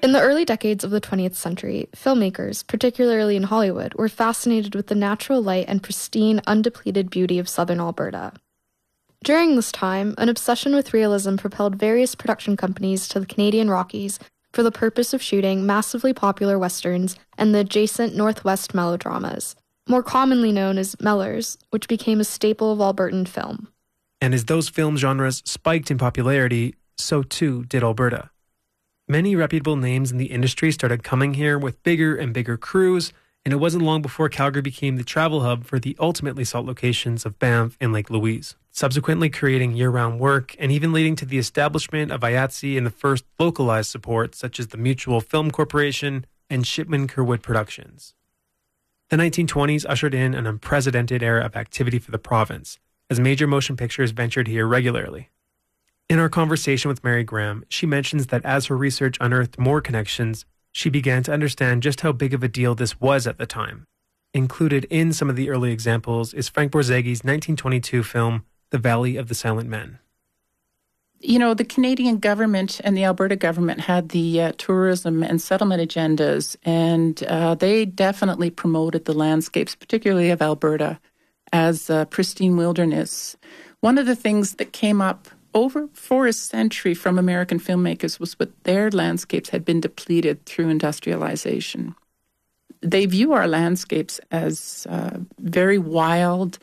In the early decades of the 20th century, filmmakers, particularly in Hollywood, were fascinated with the natural light and pristine, undepleted beauty of southern Alberta. During this time, an obsession with realism propelled various production companies to the Canadian Rockies for the purpose of shooting massively popular westerns and the adjacent Northwest melodramas, more commonly known as Mellors, which became a staple of Albertan film. And as those film genres spiked in popularity, so too did Alberta. Many reputable names in the industry started coming here with bigger and bigger crews, and it wasn't long before Calgary became the travel hub for the ultimately sought locations of Banff and Lake Louise, subsequently creating year-round work and even leading to the establishment of IATSE and the first localized support such as the Mutual Film Corporation and Shipman Curwood Productions. The 1920s ushered in an unprecedented era of activity for the province, as major motion pictures ventured here regularly. In our conversation with Mary Graham, she mentions that as her research unearthed more connections, she began to understand just how big of a deal this was at the time. Included in some of the early examples is Frank Borzaghi's 1922 film, The Valley of the Silent Men. You know, the Canadian government and the Alberta government had the tourism and settlement agendas, and they definitely promoted the landscapes, particularly of Alberta, as pristine wilderness. One of the things that came up for a century from American filmmakers was what their landscapes had been depleted through industrialization. They view our landscapes as very wild,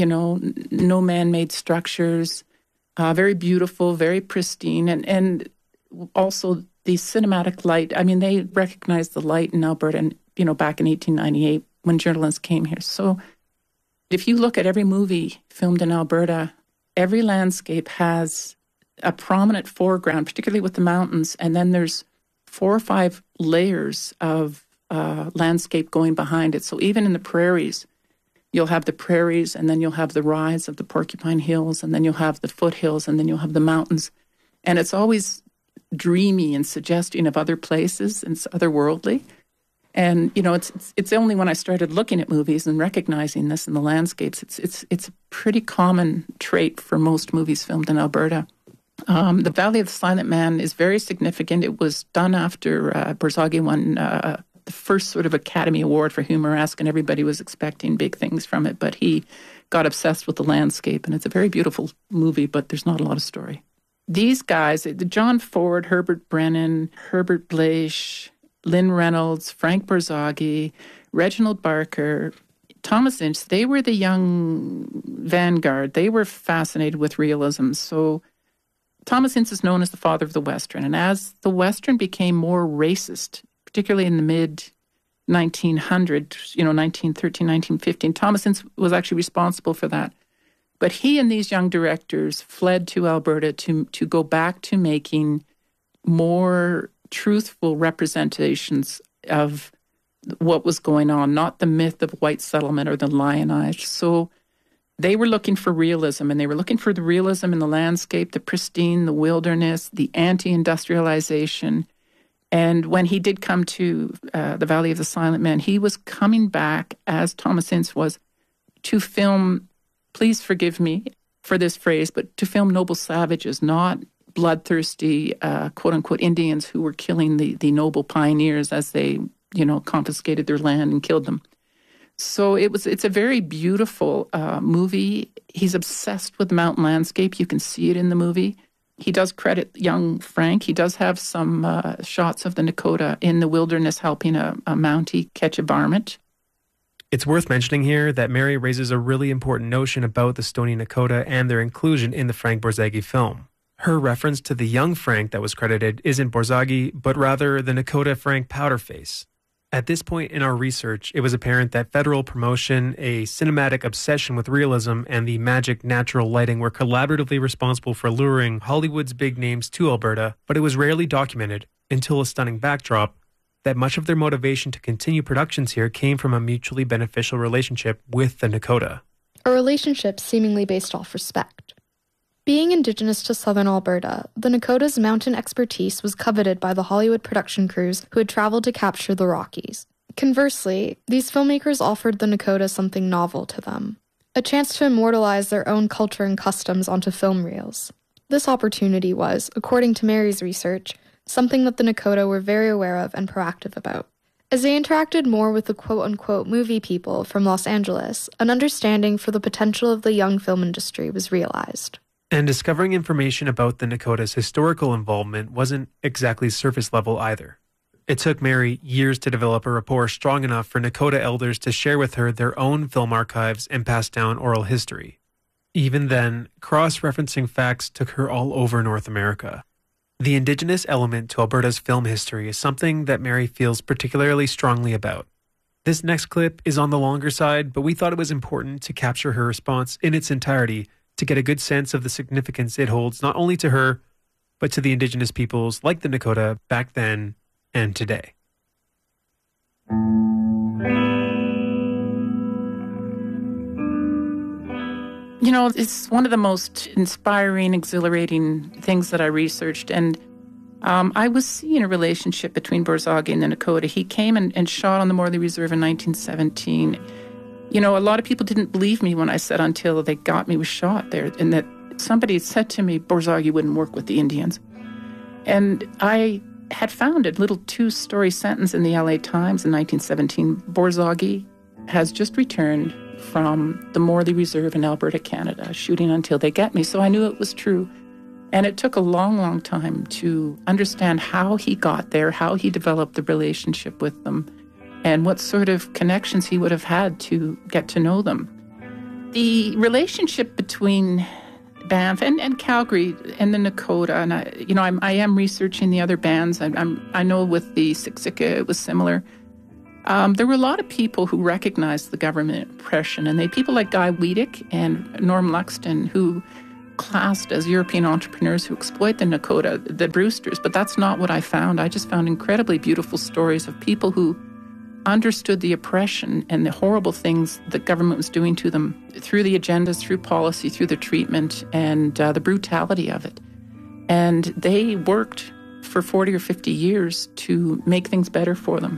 no man-made structures, very beautiful, very pristine, and also the cinematic light. I mean, they recognized the light in Alberta, and, back in 1898 when journalists came here. So if you look at every movie filmed in Alberta, every landscape has a prominent foreground, particularly with the mountains, and then there's 4 or 5 layers of landscape going behind it. So even in the prairies, you'll have the prairies, and then you'll have the rise of the Porcupine Hills, and then you'll have the foothills, and then you'll have the mountains. And it's always dreamy and suggesting of other places, and it's otherworldly. And, it's only when I started looking at movies and recognizing this in the landscapes, it's a pretty common trait for most movies filmed in Alberta. The Valley of the Silent Man is very significant. It was done after Borzaghi won the first sort of Academy Award for Humoresque, and everybody was expecting big things from it, but he got obsessed with the landscape, and it's a very beautiful movie, but there's not a lot of story. These guys, John Ford, Herbert Brennan, Herbert Blaish, Lynn Reynolds, Frank Borzaghi, Reginald Barker, Thomas Ince, they were the young vanguard. They were fascinated with realism. So Thomas Ince is known as the father of the Western. And as the Western became more racist, particularly in the mid-1900s, 1913, 1915, Thomas Ince was actually responsible for that. But he and these young directors fled to Alberta to go back to making more truthful representations of what was going on, not the myth of white settlement or the lionized. So they were looking for realism, and they were looking for the realism in the landscape, the pristine, the wilderness, the anti-industrialization. And when he did come to the Valley of the Silent Man, he was coming back, as Thomas Ince was, to film, please forgive me for this phrase, but to film noble savages, not bloodthirsty, quote-unquote, Indians who were killing the noble pioneers as they, confiscated their land and killed them. So it's a very beautiful movie. He's obsessed with the mountain landscape. You can see it in the movie. He does credit young Frank. He does have some shots of the Nakota in the wilderness helping a Mountie catch a varmint. It's worth mentioning here that Mary raises a really important notion about the Stoney Nakota and their inclusion in the Frank Borzaghi film. Her reference to the young Frank that was credited isn't Borzaghi, but rather the Nakota Frank Powderface. At this point in our research, it was apparent that federal promotion, a cinematic obsession with realism, and the magic natural lighting were collaboratively responsible for luring Hollywood's big names to Alberta, but it was rarely documented, until a stunning backdrop, that much of their motivation to continue productions here came from a mutually beneficial relationship with the Nakota. A relationship seemingly based off respect. Being indigenous to southern Alberta, the Nakota's mountain expertise was coveted by the Hollywood production crews who had traveled to capture the Rockies. Conversely, these filmmakers offered the Nakota something novel to them, a chance to immortalize their own culture and customs onto film reels. This opportunity was, according to Mary's research, something that the Nakota were very aware of and proactive about. As they interacted more with the quote-unquote movie people from Los Angeles, an understanding for the potential of the young film industry was realized. And discovering information about the Nakota's historical involvement wasn't exactly surface level either. It took Mary years to develop a rapport strong enough for Nakota elders to share with her their own film archives and pass down oral history. Even then, cross-referencing facts took her all over North America. The Indigenous element to Alberta's film history is something that Mary feels particularly strongly about. This next clip is on the longer side, but we thought it was important to capture her response in its entirety to get a good sense of the significance it holds not only to her, but to the Indigenous peoples like the Nakota back then and today. You know, it's one of the most inspiring, exhilarating things that I researched. And I was seeing a relationship between Borzage and the Nakota. He came and shot on the Morley Reserve in 1917. You know, a lot of people didn't believe me when I said until they got me was shot there, and that somebody said to me, Borzage wouldn't work with the Indians. And I had found a little two-story sentence in the LA Times in 1917. Borzage has just returned from the Morley Reserve in Alberta, Canada, shooting Until They Get Me. So I knew it was true. And it took a long, long time to understand how he got there, how he developed the relationship with them, and what sort of connections he would have had to get to know them. The relationship between Banff and Calgary and the Nakota, and I am researching the other bands. I know with the Siksika it was similar. There were a lot of people who recognized the government oppression, and people like Guy Wiedeck and Norm Luxton, who classed as European entrepreneurs who exploit the Nakota, the Brewsters. But that's not what I found. I just found incredibly beautiful stories of people who understood the oppression and the horrible things the government was doing to them through the agendas, through policy, through the treatment, and the brutality of it. And they worked for 40 or 50 years to make things better for them.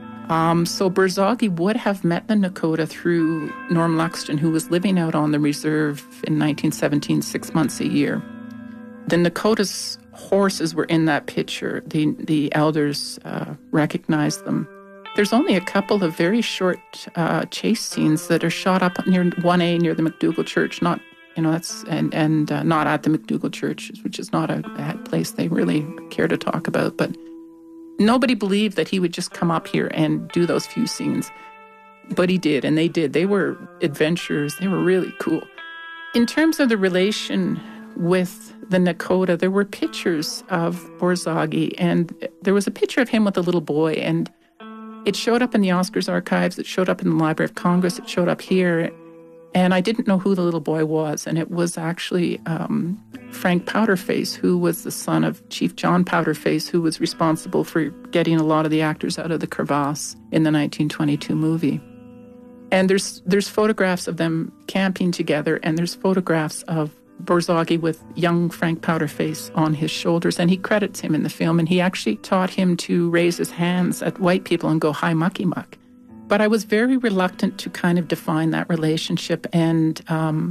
So Borzage would have met the Nakota through Norm Luxton, who was living out on the reserve in 1917, 6 months a year. The Nakota's horses were in that picture. The elders recognized them. There's only a couple of very short chase scenes that are shot up near 1A near the McDougall Church. Not, that's and not at the McDougall Church, which is not a place they really care to talk about. But nobody believed that he would just come up here and do those few scenes, but he did, and they did. They were adventures. They were really cool. In terms of the relation with the Nakota, there were pictures of Borzage, and there was a picture of him with a little boy, and it showed up in the Oscars archives, it showed up in the Library of Congress, it showed up here, and I didn't know who the little boy was, and it was actually Frank Powderface, who was the son of Chief John Powderface, who was responsible for getting a lot of the actors out of the crevasse in the 1922 movie. And there's photographs of them camping together, and there's photographs of Borzage with young Frank Powderface on his shoulders, and he credits him in the film, and he actually taught him to raise his hands at white people and go, "Hi, mucky muck." But I was very reluctant to kind of define that relationship, and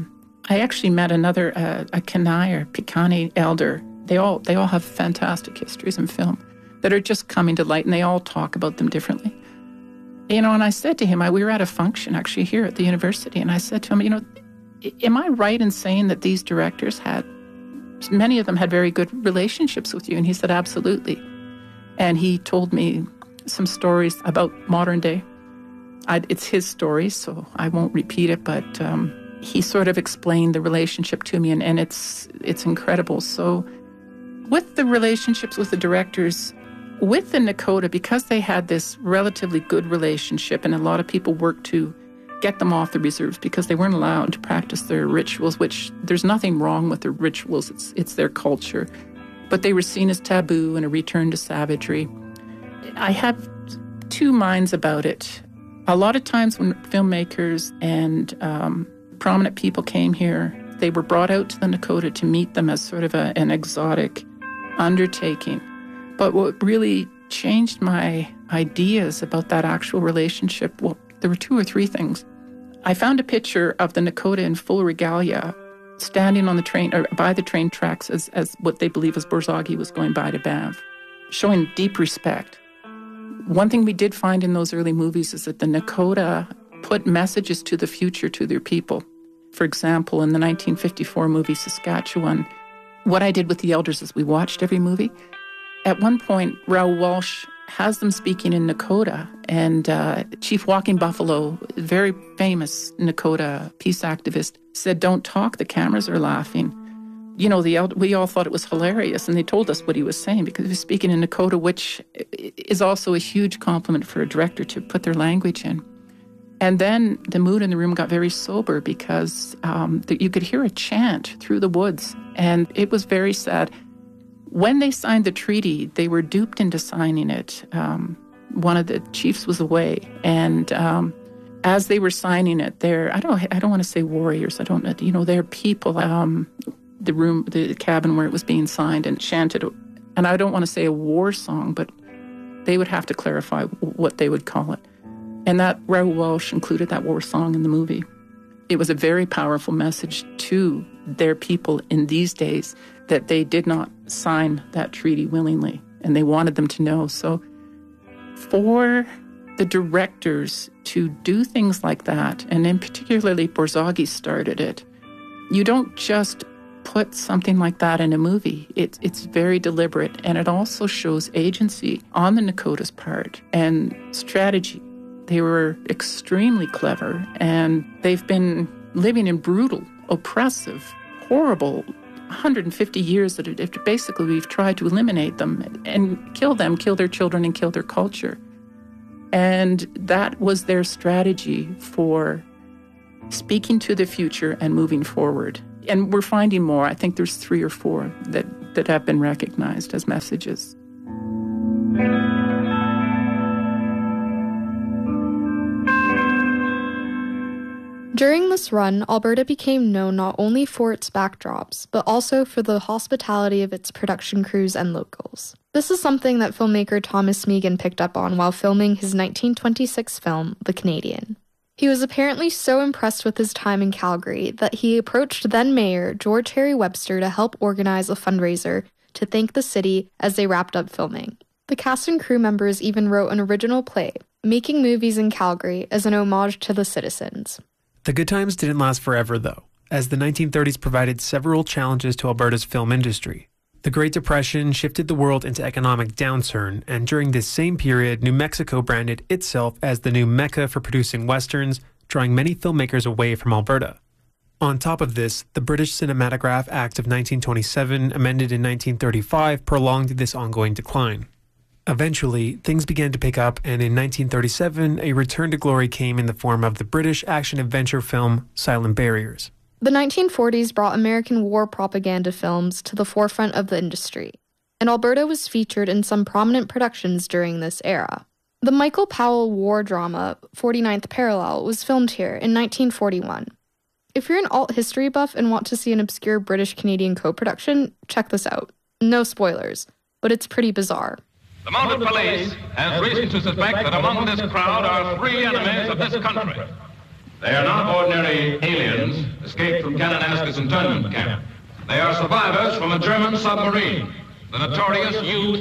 I actually met another, a Kenai or Piikani elder. They all have fantastic histories in film that are just coming to light, and they all talk about them differently. And I said to him, we were at a function actually here at the university, and I said to him, am I right in saying that these directors many of them had very good relationships with you? And he said, absolutely. And he told me some stories about modern day. It's his story, so I won't repeat it, but he sort of explained the relationship to me, and it's incredible. So with the relationships with the directors, with the Nakota, because they had this relatively good relationship, and a lot of people worked to get them off the reserves because they weren't allowed to practice their rituals, which there's nothing wrong with their rituals. It's their culture. But they were seen as taboo and a return to savagery. I have two minds about it. A lot of times when filmmakers and prominent people came here, they were brought out to the Nakota to meet them as sort of an exotic undertaking. But what really changed my ideas about that actual relationship, well, there were two or three things. I found a picture of the Nakota in full regalia standing on the train or by the train tracks as what they believe was Borzage was going by to Banff. showing deep respect. One thing we did find in those early movies is that the Nakota put messages to the future to their people. For example, in the 1954 movie Saskatchewan, what I did with the elders is we watched every movie. At one point, Raoul Walsh has them speaking in Nakota, and Chief Walking Buffalo, very famous Nakota peace activist, said, "Don't talk, the cameras are laughing." You know, we all thought it was hilarious, and they told us what he was saying because he was speaking in Nakota, which is also a huge compliment for a director to put their language in. And then the mood in the room got very sober because you could hear a chant through the woods, and it was very sad. When they signed the treaty, they were duped into signing it. One of the chiefs was away, and as they were signing it, I don't want to say warriors. I don't know. You know, they're people. The cabin where it was being signed and chanted, and I don't want to say a war song, but they would have to clarify what they would call it. And that Raoul Walsh included that war song in the movie. It was a very powerful message to their people in these days that they did not sign that treaty willingly, and they wanted them to know. So for the directors to do things like that, and in particularly Borzage started it, you don't just put something like that in a movie. It's very deliberate, and it also shows agency on the Nakota's part and strategy. They were extremely clever, and they've been living in brutal, oppressive, horrible 150 years that basically we've tried to eliminate them and kill their children, and kill their culture. And that was their strategy for speaking to the future and moving forward. And we're finding more. I think there's 3 or 4 that have been recognized as messages. During this run, Alberta became known not only for its backdrops, but also for the hospitality of its production crews and locals. This is something that filmmaker Thomas Meighan picked up on while filming his 1926 film, The Canadian. He was apparently so impressed with his time in Calgary that he approached then-Mayor George Harry Webster to help organize a fundraiser to thank the city as they wrapped up filming. The cast and crew members even wrote an original play, Making Movies in Calgary, as an homage to the citizens. The good times didn't last forever, though, as the 1930s provided several challenges to Alberta's film industry. The Great Depression shifted the world into economic downturn, and during this same period, New Mexico branded itself as the new mecca for producing westerns, drawing many filmmakers away from Alberta. On top of this, the British Cinematograph Act of 1927, amended in 1935, prolonged this ongoing decline. Eventually, things began to pick up, and in 1937, a return to glory came in the form of the British action-adventure film Silent Barriers. The 1940s brought American war propaganda films to the forefront of the industry, and Alberta was featured in some prominent productions during this era. The Michael Powell war drama, 49th Parallel, was filmed here in 1941. If you're an alt history buff and want to see an obscure British-Canadian co-production, check this out. No spoilers, but it's pretty bizarre. The mounted police has reason to suspect that among this crowd are 3 enemies of this country. They are not ordinary aliens escaped from Kananaskis internment camp. They are survivors from a German submarine, the notorious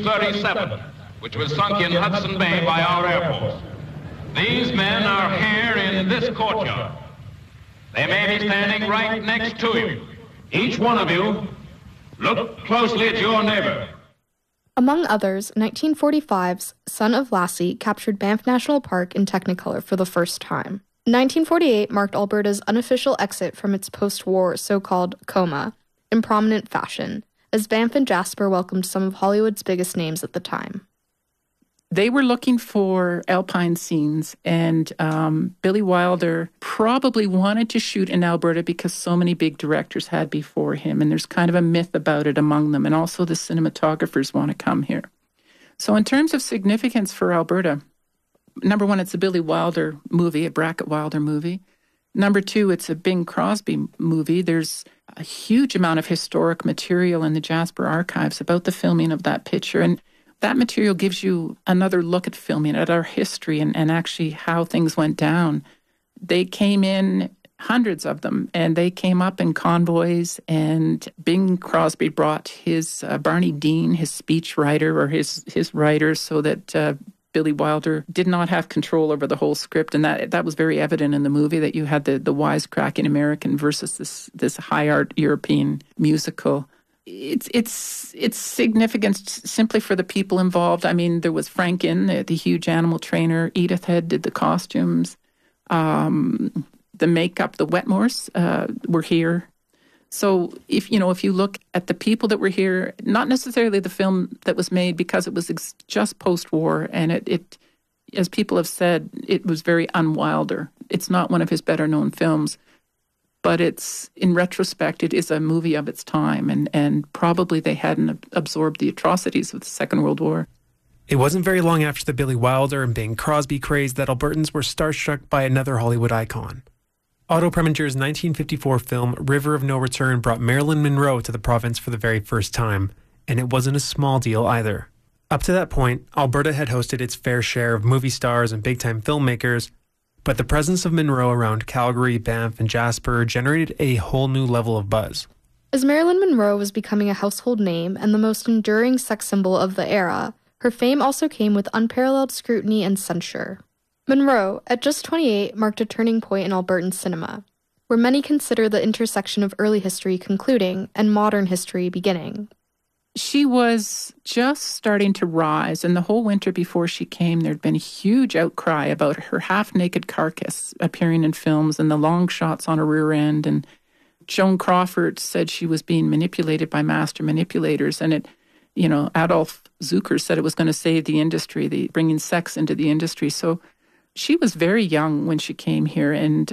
U-37, which was sunk in Hudson Bay by our Air Force. These men are here in this courtyard. They may be standing right next to you. Each one of you, look closely at your neighbor. Among others, 1945's Son of Lassie captured Banff National Park in Technicolor for the first time. 1948 marked Alberta's unofficial exit from its post-war so-called coma in prominent fashion, as Banff and Jasper welcomed some of Hollywood's biggest names at the time. They were looking for alpine scenes, and Billy Wilder probably wanted to shoot in Alberta because so many big directors had before him, and there's kind of a myth about it among them, and also the cinematographers want to come here. So in terms of significance for Alberta, number 1, it's a Billy Wilder movie, a Brackett Wilder movie. Number 2, it's a Bing Crosby movie. There's a huge amount of historic material in the Jasper archives about the filming of that picture, and that material gives you another look at filming, at our history and actually how things went down. They came in hundreds of them, and they came up in convoys, and Bing Crosby brought his Barney Dean, his speech writer, or his writers, so that Billy Wilder did not have control over the whole script, and that was very evident in the movie, that you had the wisecracking American versus this high art European musical. It's significant simply for the people involved. I mean, there was Frank Inn, the huge animal trainer. Edith Head did the costumes, the makeup. The Wetmores were here. So if you look at the people that were here, not necessarily the film that was made, because it was just post-war, and it, as people have said, it was very un-Wilder. It's not one of his better-known films. But in retrospect, it is a movie of its time, and probably they hadn't absorbed the atrocities of the Second World War. It wasn't very long after the Billy Wilder and Bing Crosby craze that Albertans were starstruck by another Hollywood icon. Otto Preminger's 1954 film River of No Return brought Marilyn Monroe to the province for the very first time, and it wasn't a small deal either. Up to that point, Alberta had hosted its fair share of movie stars and big-time filmmakers, but the presence of Monroe around Calgary, Banff, and Jasper generated a whole new level of buzz. As Marilyn Monroe was becoming a household name and the most enduring sex symbol of the era, her fame also came with unparalleled scrutiny and censure. Monroe, at just 28, marked a turning point in Albertan cinema, where many consider the intersection of early history concluding and modern history beginning. She was just starting to rise, and the whole winter before she came, there'd been a huge outcry about her half-naked carcass appearing in films and the long shots on her rear end. And Joan Crawford said she was being manipulated by master manipulators, and Adolf Zucker said it was going to save the industry, bringing sex into the industry. So she was very young when she came here, and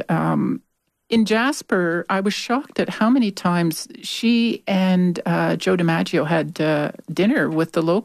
in Jasper, I was shocked at how many times she and Joe DiMaggio had dinner with the